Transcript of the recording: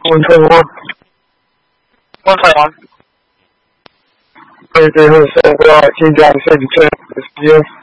我台湾对对会受到现在现在的时间。